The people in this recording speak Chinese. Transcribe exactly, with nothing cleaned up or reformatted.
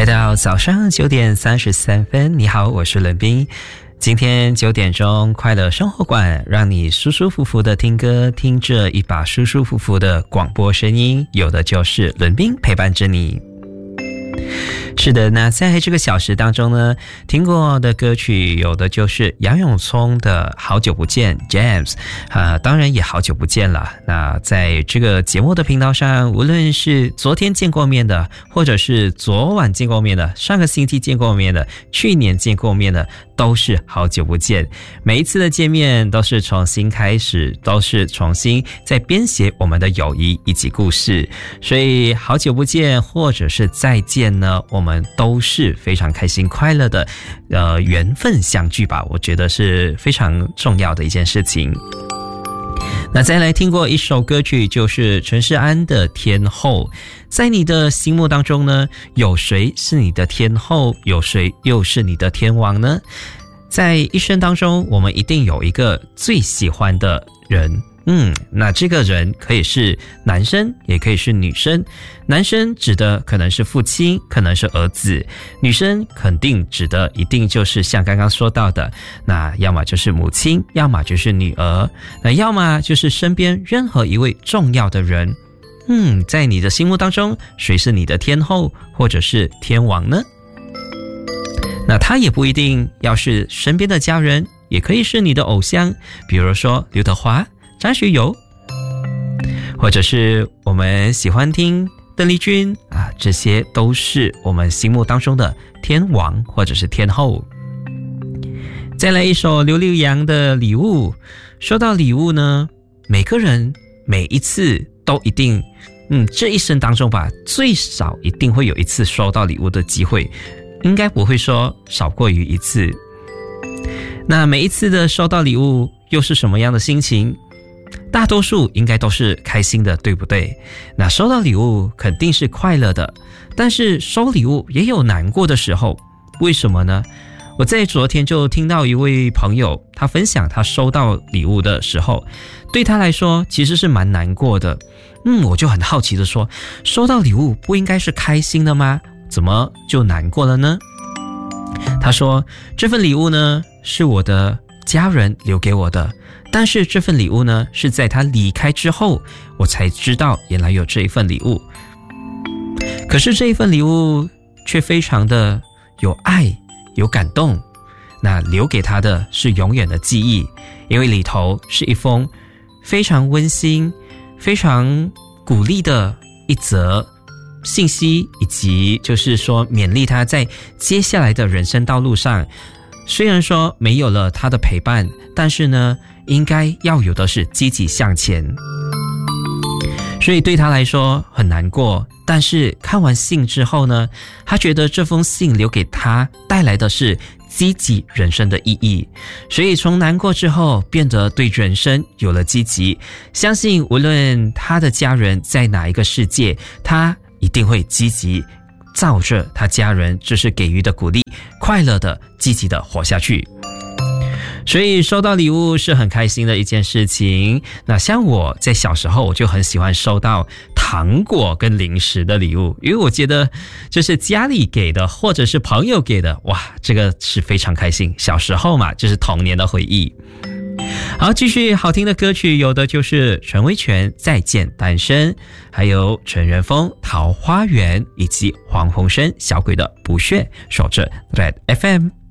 来到早上九点三十三分，你好，我是伦彬。今天九点钟快乐生活馆，让你舒舒服服的听歌，听着一把舒舒服服的广播声音，有的就是伦彬陪伴着你。是的，那在这个小时当中呢，听过的歌曲有的就是杨永聪的好久不见 James 啊，当然也好久不见了。那在这个节目的频道上，无论是昨天见过面的，或者是昨晚见过面的，上个星期见过面的，去年见过面的，都是好久不见。每一次的见面都是重新开始，都是重新在编写我们的友谊以及故事。所以好久不见或者是再见呢，我们都是非常开心快乐的呃缘分相聚吧，我觉得是非常重要的一件事情。那再来听过一首歌曲，就是陈世安的天后。在你的心目当中呢，有谁是你的天后，有谁又是你的天王呢？在一生当中，我们一定有一个最喜欢的人，嗯，那这个人可以是男生，也可以是女生。男生指的可能是父亲，可能是儿子；女生肯定指的一定就是像刚刚说到的，那要么就是母亲，要么就是女儿，那要么就是身边任何一位重要的人。嗯，在你的心目当中，谁是你的天后或者是天王呢？那他也不一定要是身边的家人，也可以是你的偶像，比如说刘德华、张学友，或者是我们喜欢听邓丽君啊，这些都是我们心目当中的天王或者是天后。再来一首刘力扬的礼物。说到礼物呢，每个人每一次都一定嗯，这一生当中吧，最少一定会有一次收到礼物的机会，应该不会说少过于一次。那每一次的收到礼物又是什么样的心情？大多数应该都是开心的，对不对？那收到礼物肯定是快乐的，但是收礼物也有难过的时候，为什么呢？我在昨天就听到一位朋友，他分享他收到礼物的时候，对他来说其实是蛮难过的。嗯，我就很好奇的说，收到礼物不应该是开心的吗？怎么就难过了呢？他说，这份礼物呢，是我的家人留给我的，但是这份礼物呢，是在他离开之后，我才知道原来有这一份礼物。可是这一份礼物却非常的有爱，有感动，那留给他的是永远的记忆，因为里头是一封非常温馨、非常鼓励的一则信息，以及就是说勉励他在接下来的人生道路上，虽然说没有了他的陪伴，但是呢，应该要有的是积极向前。所以对他来说很难过，但是看完信之后呢，他觉得这封信留给他带来的是积极人生的意义，所以从难过之后变得对人生有了积极，相信无论他的家人在哪一个世界，他一定会积极照着他家人就是给予的鼓励，快乐的积极的活下去。所以收到礼物是很开心的一件事情。那像我在小时候，我就很喜欢收到糖果跟零食的礼物，因为我觉得就是家里给的或者是朋友给的，哇，这个是非常开心。小时候嘛，就是童年的回忆。好，继续好听的歌曲，有的就是陈威全《再见单身》，还有陈仁峰《桃花源》，以及黄鸿升小鬼的《不屑》，守着 Red F M。